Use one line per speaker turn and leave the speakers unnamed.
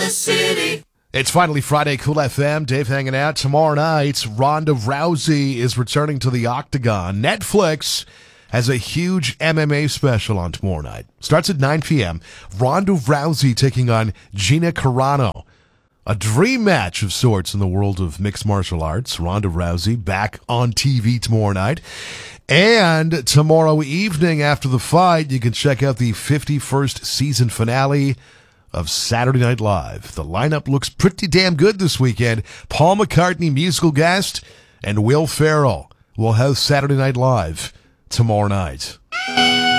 the city.
It's finally Friday, Cool FM. Dave hanging out. Tomorrow night, Ronda Rousey is returning to the Octagon. Netflix has a huge MMA special on tomorrow night. Starts at 9 p.m. Ronda Rousey taking on Gina Carano. A dream match of sorts in the world of mixed martial arts. Ronda Rousey back on TV tomorrow night. And tomorrow evening after the fight, you can check out the 51st season finale of Saturday Night Live. The lineup looks pretty damn good this weekend. Paul McCartney, musical guest, and Will Ferrell will host Saturday Night Live tomorrow night.